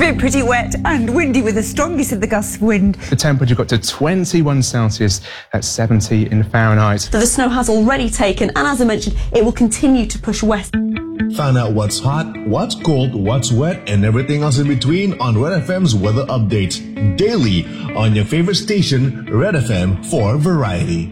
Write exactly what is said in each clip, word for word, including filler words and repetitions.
bit pretty wet and windy with the strongest of the gusts of wind. The temperature got to twenty-one Celsius at seventy in Fahrenheit. So the snow has already taken, and as I mentioned, it will continue to push west. Find out what's hot, what's cold, what's wet, and everything else in between on Red F M's weather updates daily on your favorite station, Red F M, for variety.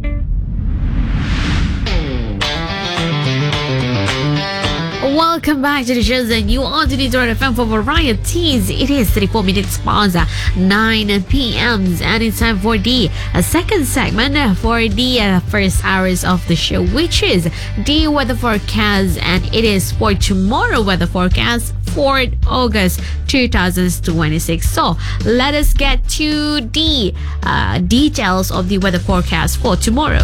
Welcome back to the show that you are tuning to Red F M for varieties. It is thirty-four minutes past nine p.m. and it's time for the uh, second segment for the uh, first hours of the show, which is the weather forecast, and it is for tomorrow weather forecast for August two thousand twenty-six. So let us get to the uh, details of the weather forecast for tomorrow.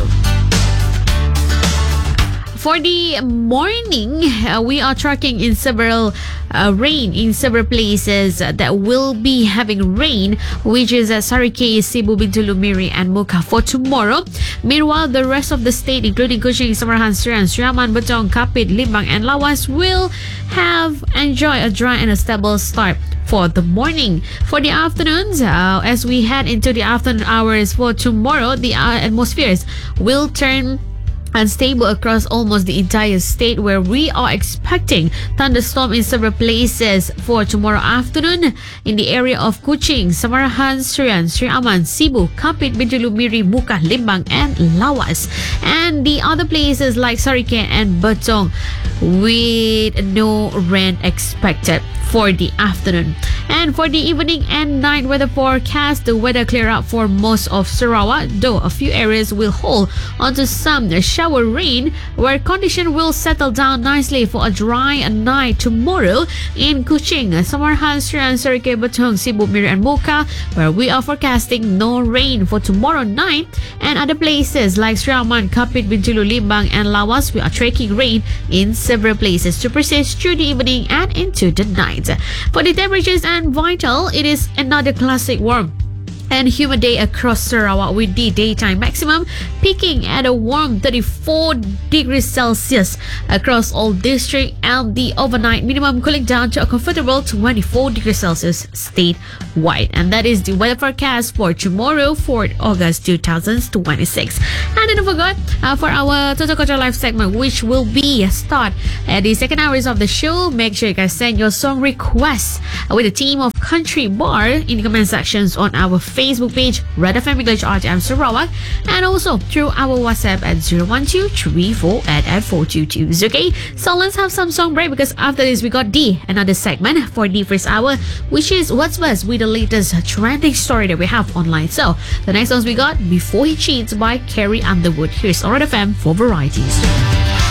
For the morning, uh, we are tracking in several uh, rain in several places uh, that will be having rain, which is uh, Sarike, Cebu, Bintulu, Miri, and Muka for tomorrow. Meanwhile, the rest of the state, including Kuching, Samarahan, Srian, Sriaman, Betong, Kapit, Limbang, and Lawas, will have enjoy a dry and a stable start for the morning. For the afternoons, uh, as we head into the afternoon hours for tomorrow, the uh, atmospheres will turn unstable across almost the entire state, where we are expecting thunderstorm in several places for tomorrow afternoon in the area of Kuching, Samarahan, Srian, Sri Aman, Cebu, Kapit, Bintulu, Miri, Muka, Limbang, and Lawas, and the other places like Sarike and Betong, with no rain expected for the afternoon. And for the evening and night weather forecast, the weather clear up for most of Sarawak, though a few areas will hold onto some shower rain, where condition will settle down nicely for a dry night tomorrow in Kuching, Samarahan, Srian, Sarike, Betong, Cebu, Miri, and Muka, where we are forecasting no rain for tomorrow night. And other places like Sriaman, Kapit, Bintulu, Limbang, and Lawas, we are tracking rain in several places to persist through the evening and into the night. For the temperatures and vital, it is another classic warm and humid day across Sarawak, with the daytime maximum peaking at a warm thirty-four degrees Celsius across all districts, and the overnight minimum cooling down to a comfortable twenty-four degrees Celsius statewide. And that is the weather forecast for tomorrow for August two thousand twenty-six. And don't forget, uh, for our Total Culture Live segment, which will be a start at the second hours of the show, make sure you guys send your song requests with the team of Country Bar in the comment sections on our Facebook page, Red F M English R T M Sarawak, and also through our WhatsApp at zero one two three four eight four two two. Okay, so let's have some song break, because after this we got the another segment for the first hour, which is What's Best, with the latest trending story that we have online. So the next songs we got, Before He Cheats by Carrie Underwood. Here's Red F M for varieties.